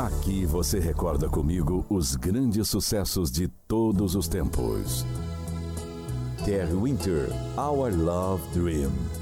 Aqui você recorda comigo os grandes sucessos de todos os tempos. Terry Winter, Our Love Dream.